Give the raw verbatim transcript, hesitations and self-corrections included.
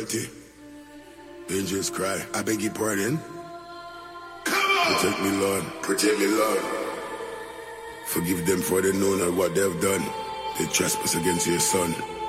royalty. Angels cry, I beg your pardon. Come on! Protect me, Lord. Protect me, Lord. Forgive them for they know not what they have done. They trespass against your son.